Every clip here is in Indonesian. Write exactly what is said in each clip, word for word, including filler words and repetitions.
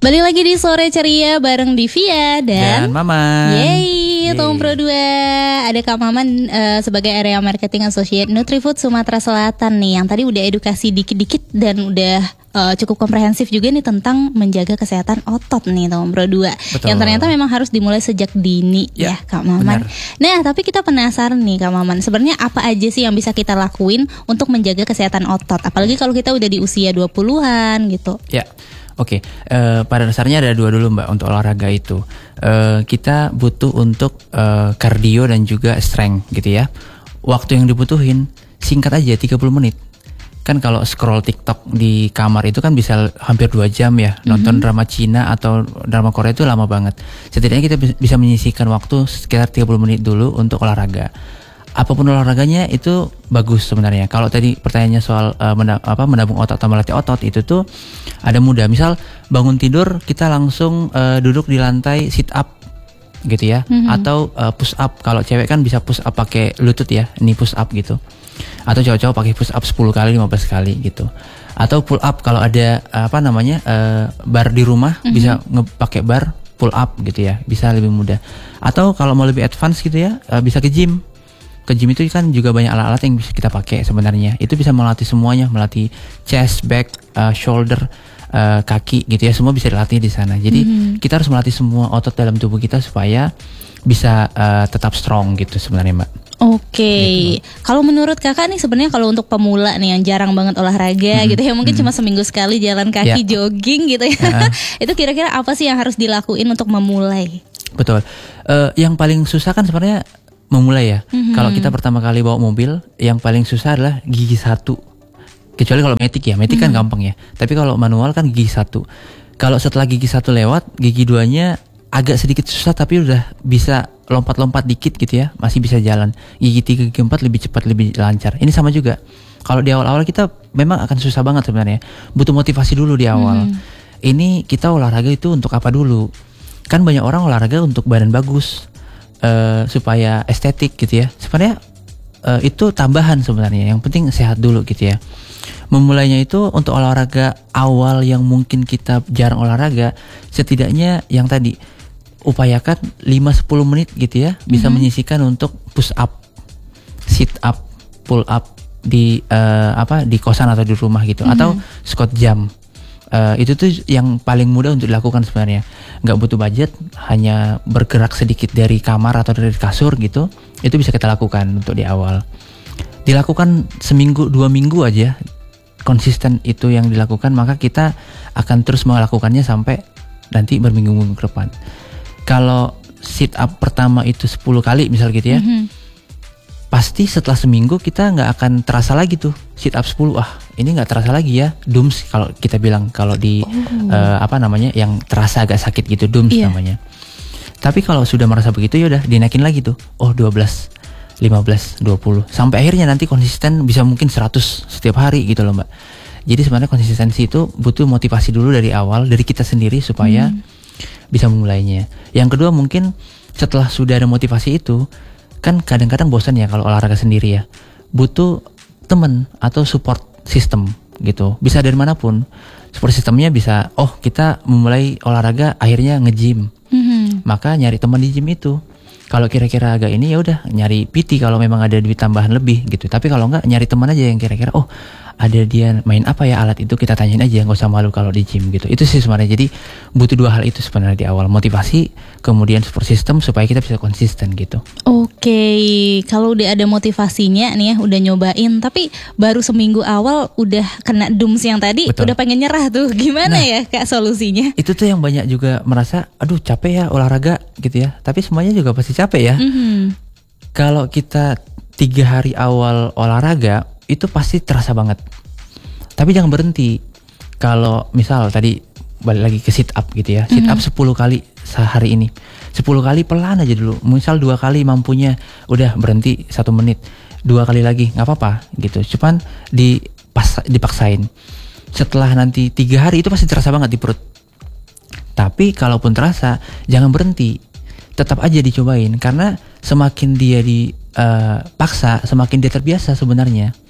Balik lagi di Sore Ceria bareng Divia dan, dan Maman. Yeay, Tom Pro dua. Ada Kak Maman uh, sebagai Area Marketing Associate Nutrifood Sumatera Selatan nih, yang tadi udah edukasi dikit-dikit dan udah uh, cukup komprehensif juga nih tentang menjaga kesehatan otot nih Tom Pro dua. Betul. Yang ternyata memang harus dimulai sejak dini ya, ya Kak Maman. Benar. Nah, tapi kita penasaran nih Kak Maman, sebenarnya apa aja sih yang bisa kita lakuin untuk menjaga kesehatan otot? Apalagi kalau kita udah di usia dua puluhan gitu. Ya. Oke, okay. uh, pada dasarnya ada dua dulu Mbak untuk olahraga itu. Uh, kita butuh untuk uh, kardio dan juga strength gitu ya. Waktu yang dibutuhin singkat aja tiga puluh menit. Kan kalau scroll TikTok di kamar itu kan bisa hampir dua jam ya. Mm-hmm. Nonton drama Cina atau drama Korea itu lama banget. Setidaknya kita bisa menyisihkan waktu sekitar tiga puluh menit dulu untuk olahraga. Apapun olahraganya itu bagus sebenarnya. Kalau tadi pertanyaannya soal uh, mena- apa, menabung otot atau melatih otot, itu tuh ada mudah. Misal bangun tidur kita langsung uh, duduk di lantai sit up gitu ya, mm-hmm. atau uh, push up. Kalau cewek kan bisa push up pakai lutut ya, ini push up gitu. Atau cowok-cowok pakai push up sepuluh kali, lima belas kali gitu. Atau pull up kalau ada uh, apa namanya uh, bar di rumah, mm-hmm. bisa nge- pakai bar pull up gitu ya, bisa lebih mudah. Atau kalau mau lebih advance gitu ya, uh, bisa ke gym. Ke gym itu kan juga banyak alat-alat yang bisa kita pakai sebenarnya. Itu bisa melatih semuanya, melatih chest, back, uh, shoulder, uh, kaki gitu ya. Semua bisa dilatih di sana. Jadi mm-hmm. kita harus melatih semua otot dalam tubuh kita supaya bisa uh, tetap strong gitu sebenarnya Mbak. Oke, okay. Gitu. Kalau menurut kakak nih sebenarnya kalau untuk pemula nih yang jarang banget olahraga mm-hmm. gitu ya, mungkin mm-hmm. cuma seminggu sekali jalan kaki, yeah. jogging gitu ya. Uh-huh. Itu kira-kira apa sih yang harus dilakuin untuk memulai? Betul. Uh, yang paling susah kan sebenarnya memulai ya. Mm-hmm. Kalau kita pertama kali bawa mobil, yang paling susah adalah gigi satu. Kecuali kalau matic ya, matic mm-hmm. kan gampang ya. Tapi kalau manual kan gigi satu. Kalau setelah gigi satu lewat, gigi duanya agak sedikit susah tapi udah bisa lompat-lompat dikit gitu ya, masih bisa jalan. Gigi tiga, gigi empat lebih cepat, lebih lancar. Ini sama juga. Kalau di awal-awal kita memang akan susah banget sebenarnya. Butuh motivasi dulu di awal. Mm-hmm. Ini kita olahraga itu untuk apa dulu? Kan banyak orang olahraga untuk badan bagus. Uh, supaya estetik gitu ya. Sebenarnya uh, itu tambahan sebenarnya. Yang penting sehat dulu gitu ya. Memulainya itu untuk olahraga awal yang mungkin kita jarang olahraga, setidaknya yang tadi upayakan lima sampai sepuluh menit gitu ya, bisa mm-hmm. menyisihkan untuk push up, sit up, pull up di uh, apa di kosan atau di rumah gitu, mm-hmm. atau squat jump. Uh, itu tuh yang paling mudah untuk dilakukan sebenarnya. Nggak butuh budget, hanya bergerak sedikit dari kamar atau dari kasur gitu. Itu bisa kita lakukan untuk di awal. Dilakukan seminggu, dua minggu aja, konsisten itu yang dilakukan, maka kita akan terus melakukannya sampai nanti berminggu-minggu ke depan. Kalau sit up pertama itu sepuluh kali misal gitu ya, mm-hmm. pasti setelah seminggu kita nggak akan terasa lagi tuh sit up sepuluh. Ah, ini nggak terasa lagi ya, dums kalau kita bilang, kalau di oh. uh, apa namanya yang terasa agak sakit gitu, dums yeah. namanya. Tapi kalau sudah merasa begitu ya udah dinaikin lagi tuh. Oh, dua belas, lima belas, dua puluh sampai akhirnya nanti konsisten bisa mungkin seratus setiap hari gitu loh Mbak. Jadi sebenarnya konsistensi itu butuh motivasi dulu dari awal dari kita sendiri supaya hmm. bisa memulainya. Yang kedua mungkin setelah sudah ada motivasi itu, kan kadang-kadang bosan ya kalau olahraga sendiri ya. Butuh teman atau support sistem gitu. Bisa dari manapun. Support sistemnya bisa, oh kita memulai olahraga akhirnya nge-gym. Mm-hmm. Maka nyari teman di gym itu. Kalau kira-kira agak ini ya udah nyari P T kalau memang ada duit tambahan lebih gitu. Tapi kalau enggak nyari teman aja yang kira-kira oh ada dia main apa ya alat itu, kita tanyain aja, nggak usah malu kalau di gym gitu. Itu sih sebenarnya. Jadi butuh dua hal itu sebenarnya di awal, motivasi kemudian support system supaya kita bisa konsisten gitu. Oke, kalau udah ada motivasinya nih ya, udah nyobain tapi baru seminggu awal udah kena dums yang tadi. Betul. Udah pengen nyerah tuh, gimana nah, ya Kak solusinya? Itu tuh yang banyak juga merasa aduh capek ya olahraga gitu ya, tapi semuanya juga pasti capek ya. Mm-hmm. Kalau kita tiga hari awal olahraga itu pasti terasa banget. Tapi jangan berhenti. Kalau misal tadi balik lagi ke sit up gitu ya. Sit up mm-hmm. sepuluh kali sehari ini. sepuluh kali pelan aja dulu. Misal dua kali mampunya, udah berhenti satu menit. Dua kali lagi nggak apa-apa gitu. Cuman dipas, dipaksain. Setelah nanti tiga hari itu pasti terasa banget di perut. Tapi kalaupun terasa, jangan berhenti. Tetap aja dicobain. Karena semakin dia dipaksa, uh, semakin dia terbiasa sebenarnya.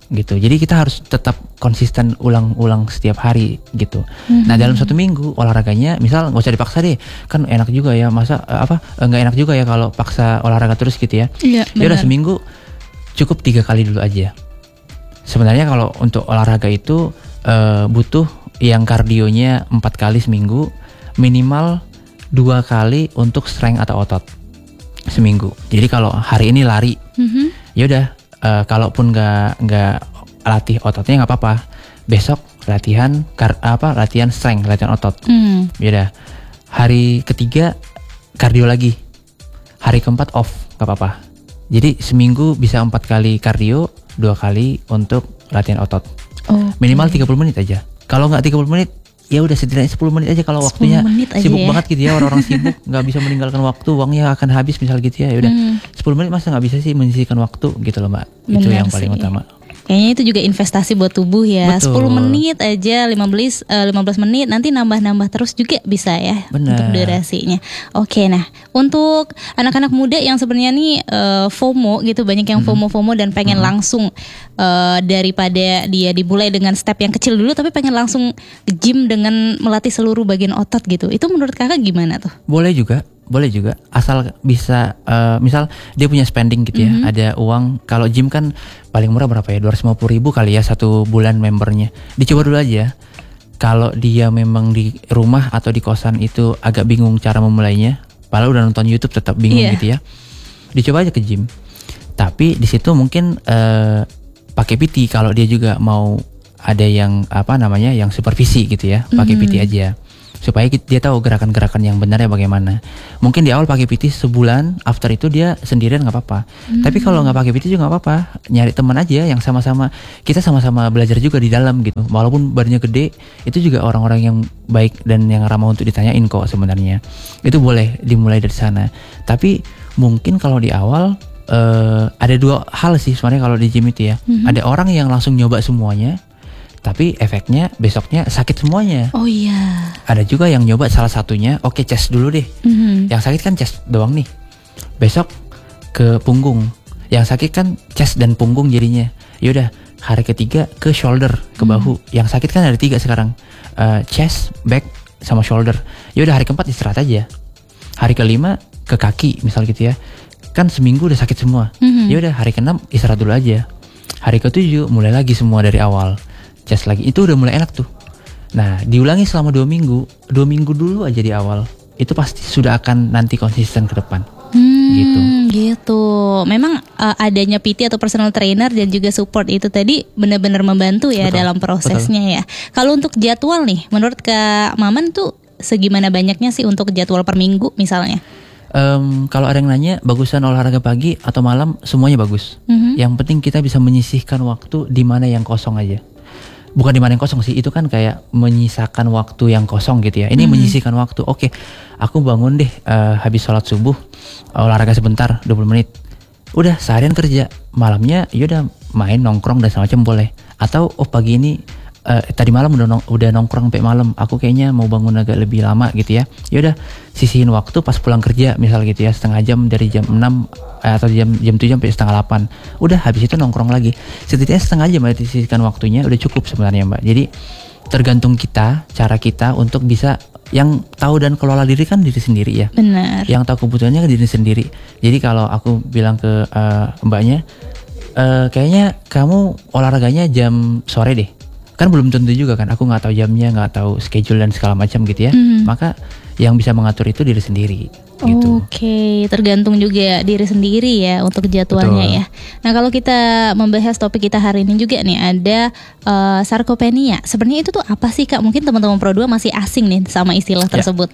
gitu. Jadi kita harus tetap konsisten ulang-ulang setiap hari gitu. Mhm. Nah dalam satu minggu olahraganya, misal nggak usah dipaksa deh, kan enak juga ya masa eh, apa eh, nggak enak juga ya kalau paksa olahraga terus gitu ya. Iya, Ya udah benar. seminggu cukup tiga kali dulu aja. Sebenarnya kalau untuk olahraga itu eh, butuh yang kardionya empat kali seminggu, minimal dua kali untuk strength atau otot seminggu. Jadi kalau hari ini lari, Mhm. ya udah uh, kalaupun nggak nggak latih ototnya nggak apa-apa, besok latihan kar, apa latihan strength, latihan otot. Hmm. Ya udah hari ketiga kardio lagi, hari keempat off nggak apa-apa. Jadi seminggu bisa empat kali kardio, dua kali untuk latihan otot. Oh, Minimal tiga puluh menit aja. Kalau nggak tiga puluh menit, ya udah setidaknya sepuluh menit aja kalau waktunya menit aja sibuk ya. banget gitu ya, orang-orang sibuk nggak bisa meninggalkan waktu, uangnya akan habis misal gitu ya. Ya udah Hmm. sepuluh menit masa nggak bisa sih menyisihkan waktu gitu loh Mbak. Itu Benar yang paling sih. utama. Kayaknya itu juga investasi buat tubuh ya. Betul. sepuluh menit aja, lima belas eh, lima belas menit, nanti nambah-nambah terus juga bisa ya. Benar. Untuk durasinya. Oke, nah untuk anak-anak muda yang sebenarnya nih eh, FOMO gitu, banyak yang FOMO-FOMO dan pengen langsung eh, daripada dia dimulai dengan step yang kecil dulu, tapi pengen langsung gym dengan melatih seluruh bagian otot gitu. Itu menurut kakak gimana tuh? Boleh juga, boleh juga. Asal bisa, eh, misal dia punya spending gitu ya, ada uang. Kalau gym kan paling murah berapa ya? dua ratus lima puluh ribu kali ya satu bulan membernya. Dicoba dulu aja. Kalau dia memang di rumah atau di kosan itu agak bingung cara memulainya, padahal udah nonton YouTube tetap bingung Iya. gitu ya. Dicoba aja ke gym. Tapi di situ mungkin eh, pakai P T kalau dia juga mau ada yang apa namanya, yang supervisi gitu ya, pakai P T aja. Supaya ki- dia tahu gerakan-gerakan yang benar ya bagaimana. Mungkin di awal pakai P T sebulan, after itu dia sendirian nggak apa-apa. Tapi kalau nggak pakai P T juga nggak apa-apa, nyari teman aja yang sama-sama, kita sama-sama belajar juga di dalam gitu. Walaupun badannya gede, itu juga orang-orang yang baik dan yang ramah untuk ditanyain kok sebenarnya. Itu boleh dimulai dari sana. Tapi mungkin kalau di awal eh, ada dua hal sih sebenarnya kalau di gym itu ya. Ada orang yang langsung nyoba semuanya, tapi efeknya besoknya sakit semuanya. Oh iya. Ada juga yang nyoba salah satunya, oke chest dulu deh. Mhm. Yang sakit kan chest doang nih. Besok ke punggung. Yang sakit kan chest dan punggung jadinya. Yaudah hari ketiga ke shoulder, ke bahu. Yang sakit kan ada tiga sekarang. Eh, chest, back, sama shoulder. Yaudah hari keempat istirahat aja. Hari kelima ke kaki misal gitu ya. Kan seminggu udah sakit semua. Mhm. Yaudah hari keenam istirahat dulu aja. Hari ketujuh mulai lagi semua dari awal. Chest lagi, itu udah mulai enak tuh. Nah diulangi selama dua minggu. Dua minggu dulu aja di awal. Itu pasti sudah akan nanti konsisten ke depan. Hmm, Gitu. gitu. Memang uh, adanya P T atau personal trainer dan juga support itu tadi benar-benar membantu ya Betul, dalam prosesnya ya. Kalau untuk jadwal nih, menurut Kak Maman tuh segimana banyaknya sih untuk jadwal per minggu misalnya? Em, kalau ada yang nanya bagusan olahraga pagi atau malam, semuanya bagus. Mhm. Yang penting kita bisa menyisihkan waktu di mana yang kosong aja. Bukan di mana yang kosong sih, itu kan kayak menyisakan waktu yang kosong gitu ya. Ini menyisihkan waktu. Oke, aku bangun deh eh, habis sholat subuh, olahraga sebentar dua puluh menit. Udah seharian kerja, malamnya yaudah main nongkrong dan semacam boleh. Atau oh pagi ini eh, tadi malam udah nong- udah nongkrong sampai malam, aku kayaknya mau bangun agak lebih lama gitu ya. Yaudah sisihin waktu pas pulang kerja misal gitu ya, setengah jam dari jam enam eh, atau jam jam tujuh sampai setengah delapan. Udah habis itu nongkrong lagi. Setidaknya setengah jam aja disisihkan waktunya udah cukup sebenarnya Mbak. Jadi tergantung kita, cara kita untuk bisa, yang tahu dan kelola diri kan diri sendiri ya. Benar. Yang tahu kebutuhannya kan diri sendiri. Jadi kalau aku bilang ke eh, mbaknya, eh, kayaknya kamu olahraganya jam sore deh. Kan belum tentu juga kan. Aku nggak tahu jamnya, nggak tahu schedule dan segala macam gitu ya. Mhm. Maka yang bisa mengatur itu diri sendiri. Gitu. Oke, tergantung juga diri sendiri ya untuk jadwalnya Betul. ya. Nah kalau kita membahas topik kita hari ini juga nih ada eh, sarkopenia. Sebenarnya itu tuh apa sih Kak? Mungkin teman-teman Pro dua masih asing nih sama istilah Ya. tersebut.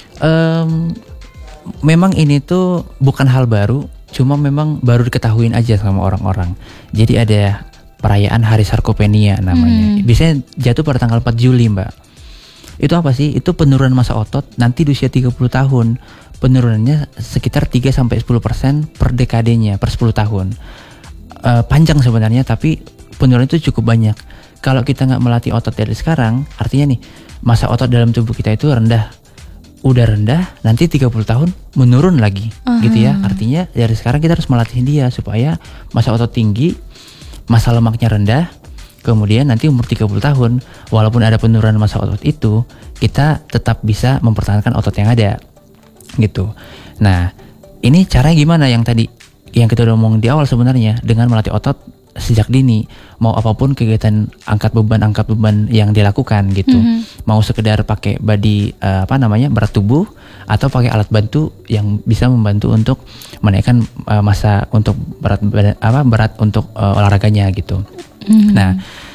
Em, memang ini tuh bukan hal baru, cuma memang baru diketahuin aja sama orang-orang. Jadi ada perayaan Hari Sarkopenia namanya. Hmm. Biasanya jatuh pada tanggal empat Juli, Mbak. Itu apa sih? Itu penurunan massa otot nanti di usia tiga puluh tahun. Penurunannya sekitar tiga sampai sepuluh persen per dekadenya, per sepuluh tahun. Eh, panjang sebenarnya, tapi penurunan itu cukup banyak. Kalau kita nggak melatih otot dari sekarang, artinya nih massa otot dalam tubuh kita itu rendah. Udah rendah, nanti tiga puluh tahun menurun lagi, gitu ya. Artinya dari sekarang kita harus melatih dia supaya massa otot tinggi, massa lemaknya rendah, kemudian nanti umur tiga puluh tahun, walaupun ada penurunan massa otot itu, kita tetap bisa mempertahankan otot yang ada, gitu. Nah, ini caranya gimana yang tadi, yang kita udah ngomong di awal sebenarnya, dengan melatih otot sejak dini, mau apapun kegiatan angkat beban angkat beban yang dilakukan gitu, mm-hmm. mau sekedar pakai body uh, apa namanya berat tubuh atau pakai alat bantu yang bisa membantu untuk menaikkan uh, massa untuk berat apa berat untuk uh, olahraganya gitu. Mm-hmm. Nah,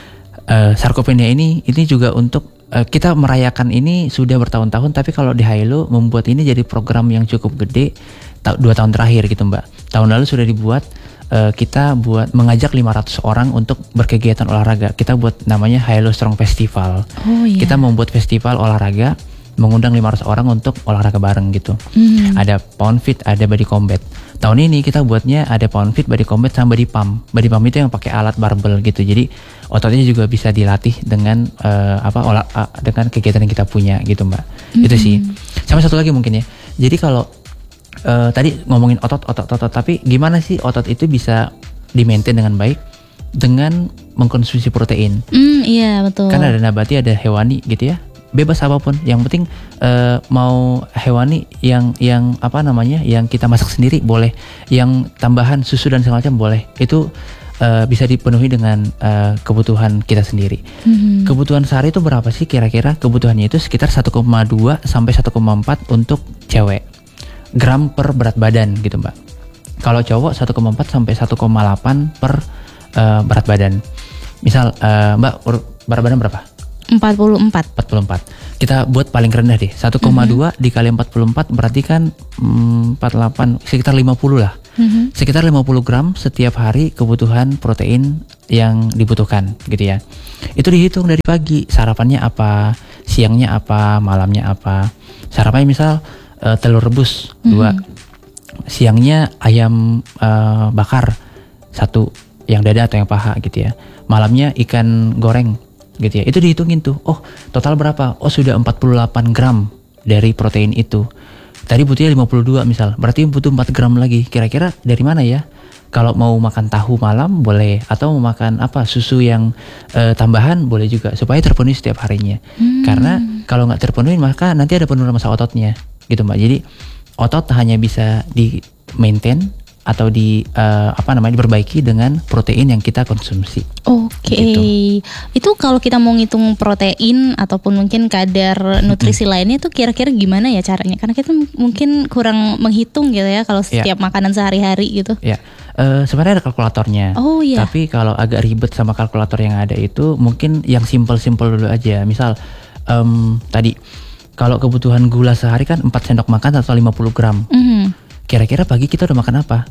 uh, sarkopenia ini ini juga untuk uh, kita merayakan ini sudah bertahun-tahun, tapi kalau di Haelo membuat ini jadi program yang cukup gede ta- dua tahun terakhir gitu Mbak. Tahun lalu sudah dibuat. Uh, kita buat mengajak lima ratus orang untuk berkegiatan olahraga. Kita buat namanya Haelo Strong Festival. Oh, yeah. Kita membuat festival olahraga, mengundang lima ratus orang untuk olahraga bareng gitu. Mm. Ada pound fit, ada body combat. Tahun ini kita buatnya ada pound fit, body combat sama body pump. Body pump itu yang pakai alat barbel gitu. Jadi ototnya juga bisa dilatih dengan uh, apa olah uh, dengan kegiatan yang kita punya gitu Mbak. Mm. Itu sih. Sama satu lagi mungkin ya. Jadi kalau Uh, tadi ngomongin otot, otot, otot, tapi gimana sih otot itu bisa di-maintain dengan baik dengan mengkonsumsi protein? Mm, iya betul. Kan ada nabati, ada hewani gitu ya. Bebas apapun. Yang penting uh, mau hewani yang yang apa namanya, yang kita masak sendiri boleh, yang tambahan susu dan segala macam boleh. Itu uh, bisa dipenuhi dengan uh, kebutuhan kita sendiri. Mm-hmm. Kebutuhan sehari itu berapa sih kira-kira? Kebutuhannya itu sekitar satu koma dua sampai satu koma empat untuk cewek. Gram per berat badan gitu Mbak. Kalau cowok satu koma empat sampai satu koma delapan per uh, berat badan. Misal uh, Mbak berat badan berapa? empat puluh empat. empat puluh empat. Kita buat paling rendah deh. satu koma dua mm-hmm. dikali empat puluh empat berarti kan mm, empat puluh delapan sekitar lima puluh lah. Mm-hmm. Sekitar lima puluh gram setiap hari kebutuhan protein yang dibutuhkan gitu ya. Itu dihitung dari pagi. Sarapannya apa, siangnya apa, malamnya apa. Sarapannya misal Uh, telur rebus dua, mm-hmm. siangnya ayam uh, bakar satu, yang dada atau yang paha gitu ya. Malamnya ikan goreng gitu ya. Itu dihitungin tuh. Oh total berapa? Oh sudah empat puluh delapan gram dari protein itu. Tadi butuhnya lima puluh dua misal. Berarti butuh empat gram lagi. Kira-kira dari mana ya? Kalau mau makan tahu malam boleh, atau mau makan apa susu yang uh, tambahan boleh juga supaya terpenuhi setiap harinya. Hmm. Karena kalau nggak terpenuhi maka nanti ada penurunan massa ototnya. Gitu Mbak. Jadi otot hanya bisa di maintain atau di uh, apa namanya diperbaiki dengan protein yang kita konsumsi. Oke. Okay. Gitu. Itu kalau kita mau ngitung protein ataupun mungkin kadar nutrisi mm-hmm. lainnya itu kira-kira gimana ya caranya? Karena kita mungkin kurang menghitung gitu ya kalau setiap yeah. makanan sehari-hari gitu. Ya. Yeah. Uh, sebenarnya ada kalkulatornya. Oh iya. Yeah. Tapi kalau agak ribet sama kalkulator yang ada itu mungkin yang simple-simple dulu aja. Misal um, tadi kalau kebutuhan gula sehari kan empat sendok makan atau lima puluh gram. Mm-hmm. Kira-kira pagi kita udah makan apa?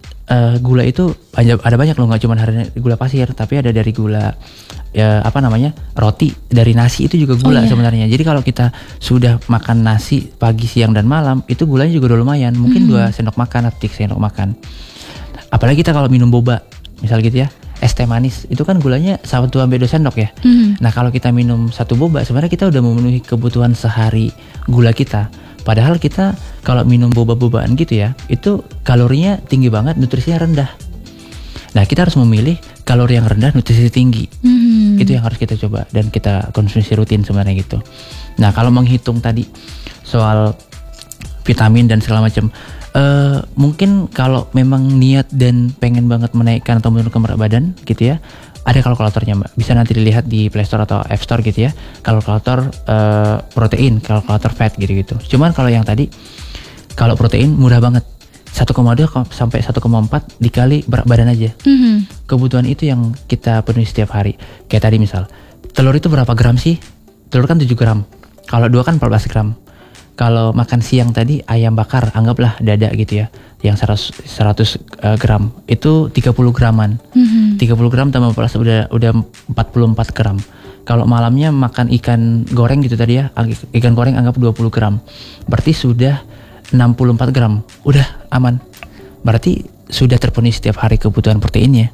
Uh, gula itu ada, ada banyak loh, gak cuma hari gula pasir, tapi ada dari gula ya apa namanya roti, dari nasi itu juga gula oh, iya. sebenarnya. Jadi kalau kita sudah makan nasi pagi, siang dan malam, itu gulanya juga udah lumayan. Mungkin dua mm-hmm. sendok makan atau tiga sendok makan. Apalagi kita kalau minum boba, misal gitu ya. Es teh manis itu kan gulanya satu sampai dua sendok ya. Mm. Nah kalau kita minum satu boba sebenarnya kita udah memenuhi kebutuhan sehari gula kita. Padahal kita kalau minum boba-bobaan gitu ya, itu kalorinya tinggi banget, nutrisinya rendah. Nah kita harus memilih kalori yang rendah, nutrisi tinggi. Mm. Itu yang harus kita coba dan kita konsumsi rutin sebenarnya gitu. Nah kalau menghitung tadi soal vitamin dan segala macam. Uh, mungkin kalau memang niat dan pengen banget menaikkan atau menurunkan berat badan gitu ya, ada kalkulatornya Mbak. Bisa nanti dilihat di Play Store atau App Store gitu ya. Kalkulator uh, protein, kalkulator fat gitu-gitu. Cuman kalau yang tadi, kalau protein mudah banget. satu koma dua sampai satu koma empat dikali berat badan aja. Mm-hmm. Kebutuhan itu yang kita penuhi setiap hari. Kayak tadi misal, telur itu berapa gram sih? Telur kan tujuh gram. Kalau dua kan empat belas gram. Kalau makan siang tadi ayam bakar, anggaplah dada gitu ya, yang seratus, seratus uh, gram, itu tiga puluh graman. Mm-hmm. tiga puluh gram tambah empat belas udah udah empat puluh empat gram. Kalau malamnya makan ikan goreng gitu tadi ya, ikan goreng anggap dua puluh gram. Berarti sudah enam puluh empat gram. Udah aman. Berarti sudah terpenuhi setiap hari kebutuhan proteinnya.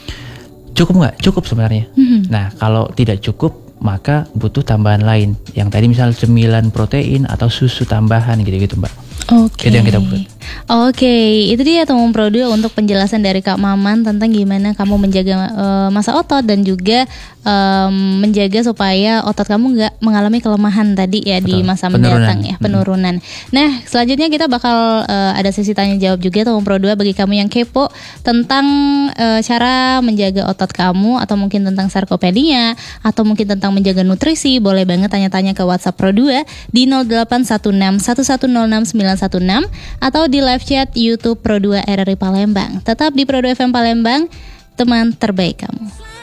Cukup nggak? Cukup sebenarnya. Mm-hmm. Nah, kalau tidak cukup maka butuh tambahan lain. Yang tadi misal sembilan protein atau susu tambahan gitu-gitu Mbak. Oke. Itu yang kita buat. Oke, itu dia teman Pro dua untuk penjelasan dari Kak Maman tentang gimana kamu menjaga uh, masa otot dan juga um, menjaga supaya otot kamu nggak mengalami kelemahan tadi ya. Betul. Di masa mendatang ya, penurunan. Hmm. Nah, selanjutnya kita bakal uh, ada sesi tanya jawab juga teman Pro dua bagi kamu yang kepo tentang uh, cara menjaga otot kamu atau mungkin tentang sarkopenia atau mungkin tentang menjaga nutrisi. Boleh banget tanya-tanya ke WhatsApp Pro dua di nol delapan satu enam satu satu nol enam sembilan satu enam atau di live chat YouTube Pro dua R R I Palembang. Tetap di Pro dua F M Palembang, teman terbaik kamu.